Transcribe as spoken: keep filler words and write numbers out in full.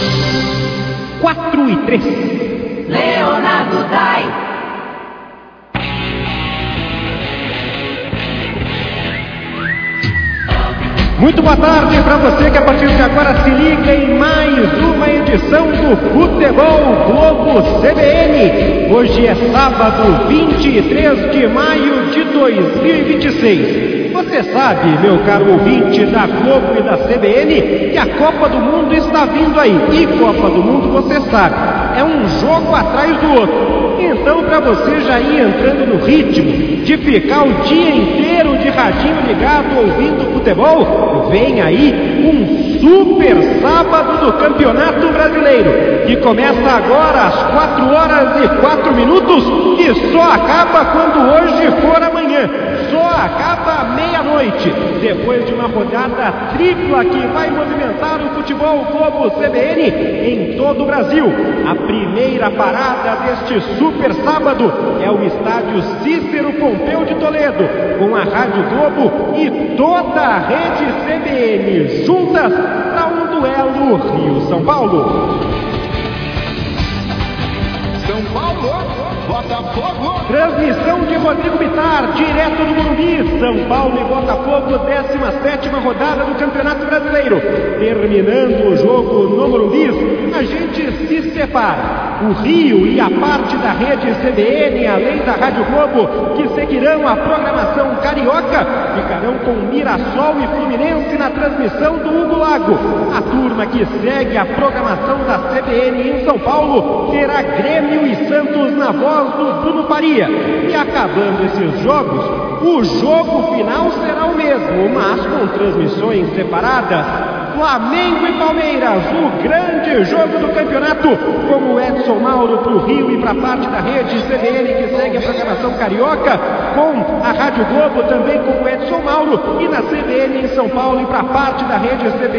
quatro e três. Leonardo Dai. Muito boa tarde para você que a partir de agora se liga em mais uma edição do Futebol Globo C B N. Hoje é sábado, vinte e três de maio de dois mil e vinte e seis. Você sabe, meu caro ouvinte da Globo e da C B N, que a Copa do Mundo está vindo aí. E Copa do Mundo, você sabe, é um jogo atrás do outro. Então, para você já ir entrando no ritmo de ficar o dia inteiro de radinho ligado ouvindo futebol, vem aí um super sábado do Campeonato Brasileiro, que começa agora às quatro horas e quatro minutos e só acaba quando hoje for amanhã. Só acaba à meia-noite, depois de uma rodada tripla que vai movimentar o Futebol Globo C B N em todo o Brasil. A primeira parada deste super sábado é o estádio Cícero Pompeu de Toledo, com a Rádio Globo e toda a rede C B N juntas para um duelo Rio-São Paulo. São Paulo, Botafogo. Transmissão de Rodrigo Bittar, direto do Morumbi. São Paulo e Botafogo, décima sétima rodada do Campeonato Brasileiro. Terminando o jogo no Morumbi, a gente se separa. O Rio e a parte da rede C B N, além da Rádio Globo, que seguirão a programação carioca, ficarão com Mirassol e Fluminense na transmissão do Hugo Lago. A turma que segue a programação da C B N em São Paulo terá Grêmio e Santos na voz do Bruno Faria. E acabando esses jogos, o jogo final será o mesmo, mas com transmissões separadas. Flamengo e Palmeiras, o grande jogo do campeonato, com o Edson Mauro para o Rio e para a parte da rede C B N que segue a programação carioca, com a Rádio Globo também com o Edson Mauro, e na C B N em São Paulo e para a parte da rede C B